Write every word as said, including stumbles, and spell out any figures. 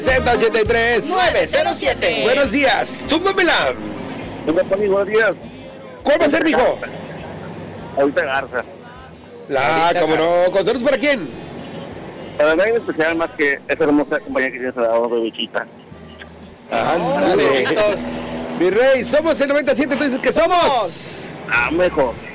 ochenta y tres nueve cero siete. Buenos días, túmbamela. Buenos días. ¿Cuál va a ser, mijo? Ahorita Garza. La, como no, ¿con saludos para quién? Para nadie en especial más que esa hermosa compañía que tienes al lado de Bichita. Ándale. Mi rey, somos el noventa y siete, tú dices que somos. Ah, mejor.